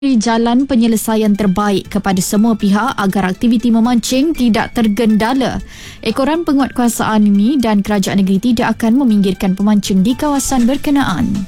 jalan penyelesaian terbaik kepada semua pihak agar aktiviti memancing tidak tergendala. Ekoran penguatkuasaan ini dan kerajaan negeri tidak akan meminggirkan pemancing di kawasan berkenaan.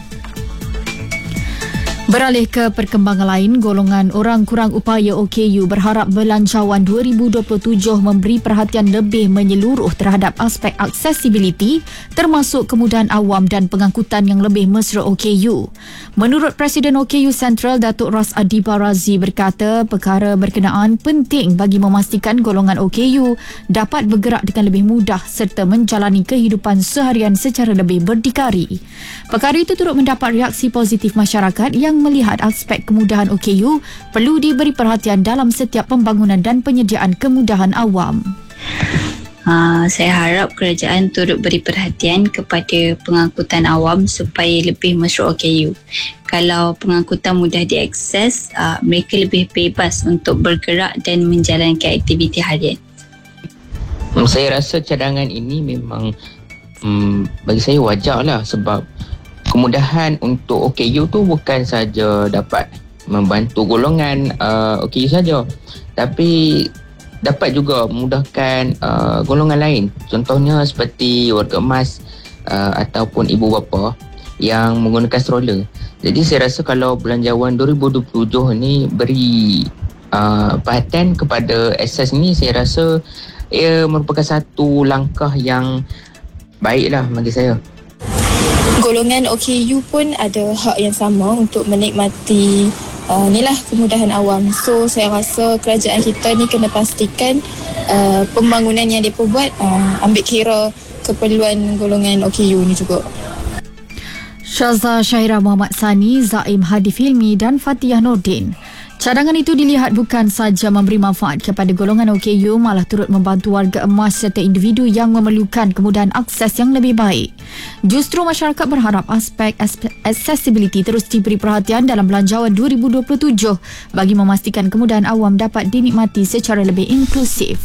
Beralih ke perkembangan lain, golongan orang kurang upaya OKU berharap Belanjawan 2027 memberi perhatian lebih menyeluruh terhadap aspek aksesibiliti termasuk kemudahan awam dan pengangkutan yang lebih mesra OKU. Menurut Presiden OKU Sentral Datuk Ras Adiba Razi berkata perkara berkenaan penting bagi memastikan golongan OKU dapat bergerak dengan lebih mudah serta menjalani kehidupan seharian secara lebih berdikari. Perkara itu turut mendapat reaksi positif masyarakat yang melihat aspek kemudahan OKU perlu diberi perhatian dalam setiap pembangunan dan penyediaan kemudahan awam. Saya harap kerajaan turut beri perhatian kepada pengangkutan awam supaya lebih mesra OKU. Kalau pengangkutan mudah diakses, mereka lebih bebas untuk bergerak dan menjalankan aktiviti harian. Saya rasa cadangan ini memang bagi saya wajarlah sebab kemudahan untuk OKU tu bukan saja dapat membantu golongan OKU saja, tapi dapat juga memudahkan golongan lain. Contohnya seperti warga emas ataupun ibu bapa yang menggunakan stroller. Jadi saya rasa kalau Belanjawan 2027 ni beri perhatian kepada akses ni, saya rasa ia merupakan satu langkah yang baiklah bagi saya. Golongan OKU pun ada hak yang sama untuk menikmati kemudahan awam. So saya rasa kerajaan kita ni kena pastikan pembangunan yang mereka buat ambil kira keperluan golongan OKU ni juga. Syaza Syahira Muhammad Sani, Zaim Hadi Filmi dan Fatiyah Nordin. Cadangan itu dilihat bukan sahaja memberi manfaat kepada golongan OKU, malah turut membantu warga emas serta individu yang memerlukan kemudahan akses yang lebih baik. Justru masyarakat berharap aspek accessibility terus diberi perhatian dalam Belanjawan 2027 bagi memastikan kemudahan awam dapat dinikmati secara lebih inklusif.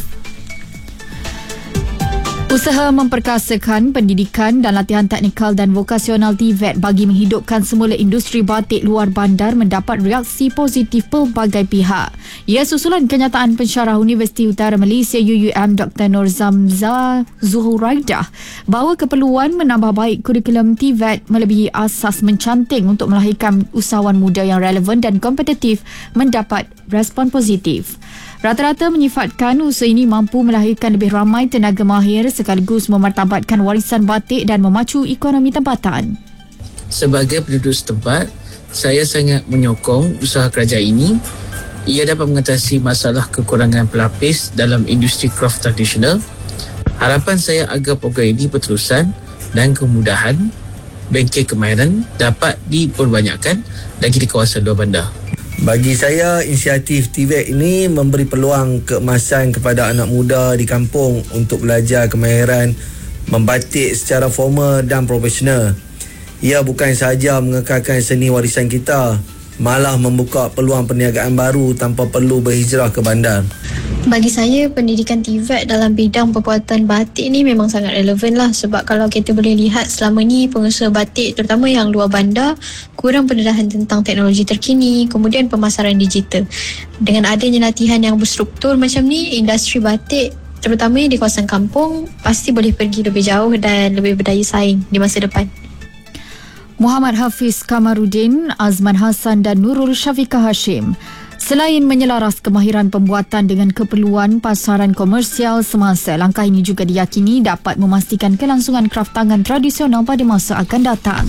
Usaha memperkasakan pendidikan dan latihan teknikal dan vokasional TVET bagi menghidupkan semula industri batik luar bandar mendapat reaksi positif pelbagai pihak. Ia susulan kenyataan pensyarah Universiti Utara Malaysia UUM Dr. Nur Zamza Zuhuraidah bahawa keperluan menambah baik kurikulum TVET melebihi asas mencanting untuk melahirkan usahawan muda yang relevan dan kompetitif mendapat respon positif. Rata-rata menyifatkan usaha ini mampu melahirkan lebih ramai tenaga mahir sekaligus memartabatkan warisan batik dan memacu ekonomi tempatan. Sebagai penduduk setempat, saya sangat menyokong usaha kerajaan ini. Ia dapat mengatasi masalah kekurangan pelapis dalam industri kraft tradisional. Harapan saya agar program ini berterusan dan kemudahan bengkel kemahiran dapat diperbanyakkan lagi di kawasan luar bandar. Bagi saya, inisiatif TVET ini memberi peluang keemasan kepada anak muda di kampung untuk belajar kemahiran membatik secara formal dan profesional. Ia bukan sahaja mengekalkan seni warisan kita, malah membuka peluang perniagaan baru tanpa perlu berhijrah ke bandar. Bagi saya, pendidikan TVET dalam bidang pembuatan batik ni memang sangat relevan lah, sebab kalau kita boleh lihat selama ni pengusaha batik terutama yang luar bandar kurang pendedahan tentang teknologi terkini, kemudian pemasaran digital. Dengan adanya latihan yang berstruktur macam ni, industri batik terutama di kawasan kampung pasti boleh pergi lebih jauh dan lebih berdaya saing di masa depan. Muhammad Hafiz Kamarudin, Azman Hassan dan Nurul Syafiqah Hashim. Selain menyelaras kemahiran pembuatan dengan keperluan pasaran komersial semasa, langkah ini juga diyakini dapat memastikan kelangsungan kraf tangan tradisional pada masa akan datang.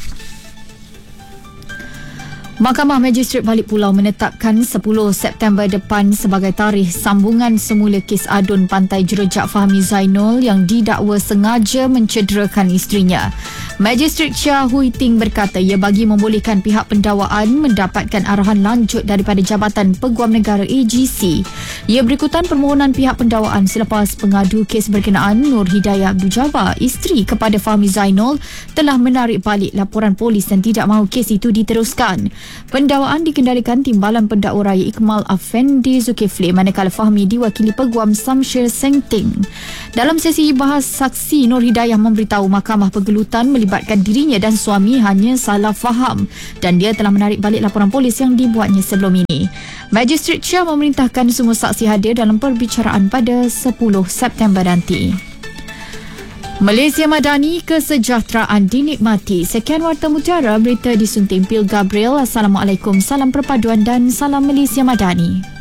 Mahkamah Magistrate Balik Pulau menetapkan 10 September depan sebagai tarikh sambungan semula kes adun Pantai Jerejak Fahmi Zainul yang didakwa sengaja mencederakan isterinya. Magistrate Chia Hui Ting berkata ia bagi membolehkan pihak pendakwaan mendapatkan arahan lanjut daripada Jabatan Peguam Negara AGC. Ia berikutan permohonan pihak pendakwaan selepas pengadu kes berkenaan Nur Hidayah Abdul Jabbar, isteri kepada Fahmi Zainul, telah menarik balik laporan polis dan tidak mahu kes itu diteruskan. Pendakwaan dikendalikan Timbalan Pendakwa Raya Ikmal Afendi Zulkifli manakala Fahmi diwakili Peguam Samshir Sengting. Dalam sesi bahas, saksi Nur Hidayah memberitahu mahkamah pergelutan melibatkan dirinya dan suami hanya salah faham dan dia telah menarik balik laporan polis yang dibuatnya sebelum ini. Magistrate Shah memerintahkan semua saksi hadir dalam perbicaraan pada 10 September nanti. Malaysia Madani, kesejahteraan dinikmati. Sekian Warta Mutiara, berita disunting Pil Gabriel. Assalamualaikum, salam perpaduan dan salam Malaysia Madani.